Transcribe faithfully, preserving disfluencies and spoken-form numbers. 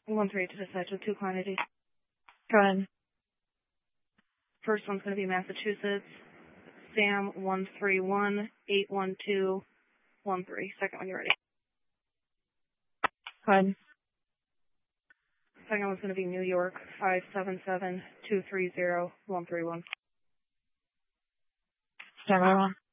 One three to decide with two quantities. Go ahead. First one's going to be Massachusetts. Sam one three one eight one two one three. Second one, you're ready. Go ahead. Second one's going to be New York five seven seven two three zero one three one. Stand by one.